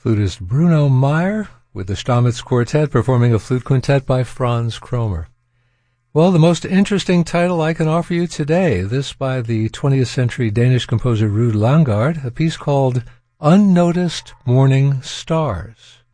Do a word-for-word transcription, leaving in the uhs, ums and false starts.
flutist Bruno Meyer with the Stamitz Quartet performing a flute quintet by Franz Kromer. Well, the most interesting title I can offer you today, this by the twentieth century Danish composer Ruud Langgaard, a piece called Unnoticed Morning Stars.